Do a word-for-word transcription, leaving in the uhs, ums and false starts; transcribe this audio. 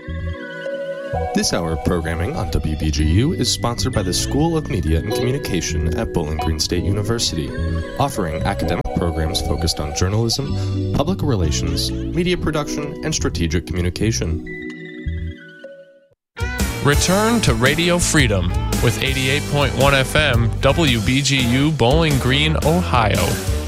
This hour of programming on W B G U is sponsored by the School of Media and Communication at Bowling Green State University, offering academic programs focused on journalism, public relations, media production, and strategic communication. Return to Radio Freedom with eighty-eight point one F M W B G U Bowling Green, Ohio.